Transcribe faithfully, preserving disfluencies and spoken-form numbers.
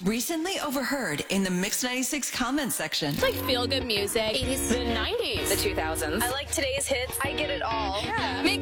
Recently overheard in the Mix ninety-six comments section. It's like feel-good music. eighties, The nineties. the two thousands. I like today's hits. I get it all. Yeah.